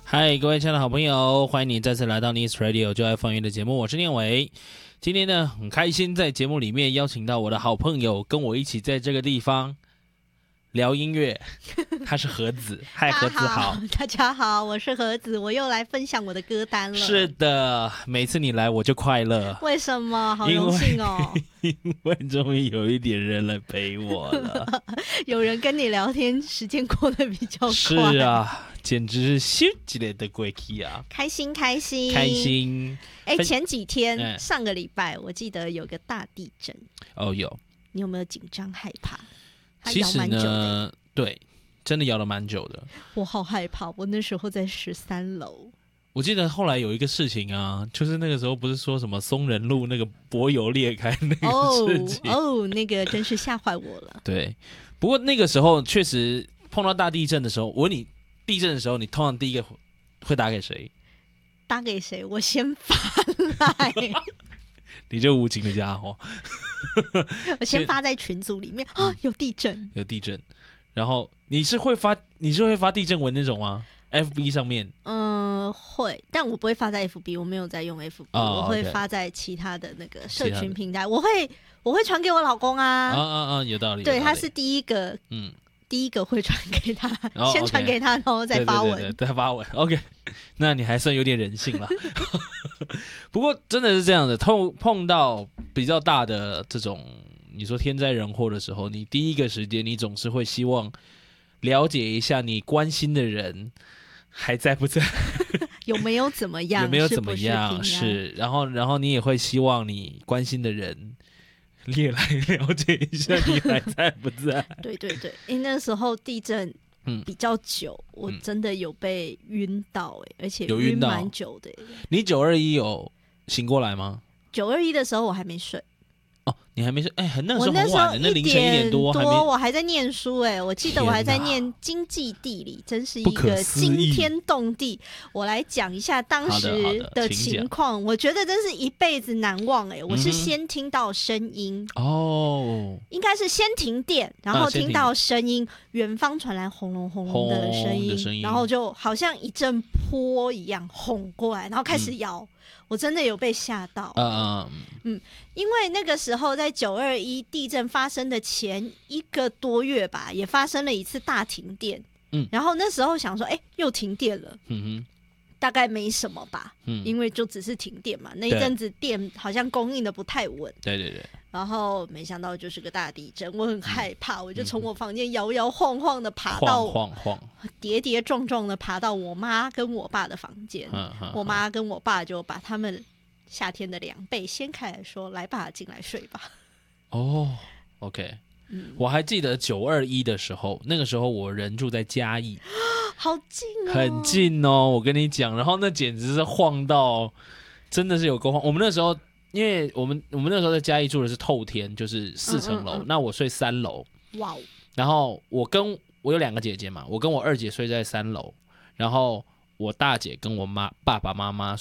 嗨，各位亲爱的好朋友，欢迎你再次来到 Nice Radio 就爱放乐的节目，我是念伟。今天呢，很开心在节目里面邀请到我的好朋友，跟我一起在这个地方聊音乐。他是盒子，嗨，盒子好。 大家好，我是盒子，我又来分享我的歌单了。 是的，每次你来我就快乐。 为什么？好荣幸哦！ 因为终于有一点人来陪我了。 有人跟你聊天，时间过得比较快。 是啊，简直是咻几类的鬼气啊！ 开心开心开心。 前几天、上个礼拜，我记得有个大地震。 哦，有。 你有没有紧张害怕？ 其实呢，对，真的摇了蛮久的。 我好害怕，我那时候在13楼。 我记得后来有一个事情啊，就是那个时候不是说什么松仁路那个柏油裂开那个事情那个真是吓坏我了。 对，不过那个时候确实碰到大地震的时候，我问你，地震的时候你通常第一个会打给谁？ 打给谁？我先发来。 你这无情的家伙。 我先发在群组里面啊，有地震， 有地震。然后你是会发地震文那种吗？FB 上面？ 会，但我不会发在 FB， 我没有在用 FB，我会发在其他的那个社群平台，我会传给我老公啊。 有道理。 对，他是第一个，第一个会传给他，先传给他，然后再发文， 对，发文。OK， 那你还算有点人性了。不过真的是这样的，碰到比较大的这种，你说天灾人祸的时候，你第一个时间你总是会希望了解一下你关心的人还在不在， 有没有怎么样， 有没有怎么样，是，然后你也会希望你关心的人也来了解一下你还在不在。 对对对，那时候地震比较久，我真的有被晕到而且晕蛮久的。 你921有醒过来吗 ？921的时候我还没睡。 哦，你还没睡？那个时候很晚了，那凌晨1点多， 我还在念书我记得我还在念经济地理，真是一个惊天动地。我来讲一下当时的情况，我觉得真是一辈子难忘我是先听到声音应该是先停电，然后听到声音，远方传来轰隆轰隆的声音，然后就好像一阵波一样轰过来，然后开始摇。我真的有被吓到。因为那个时候在921地震发生的前1个多月吧，也发生了一次大停电。然后那时候想说，又停电了。大概没什么吧。因为就只是停电嘛，那一阵子电好像供应的不太稳。对对对。然后没想到就是个大地震，我很害怕，我就从我房间摇摇晃晃的爬到跌跌撞撞的爬到我妈跟我爸的房间。我妈跟我爸就把他们夏天的凉被掀开来说，来吧，进来睡吧。 OK。我还记得921的时候，那个时候我人住在嘉义。 好近很近我跟你讲，然后那简直是晃到真的是有够晃。我们那时候因为我们那时候在嘉义住的是透天，就是4层楼，那我睡3楼。哇！然后我有2个姐姐嘛，我跟我2姐睡在3楼，然后我大姐跟我爸爸妈妈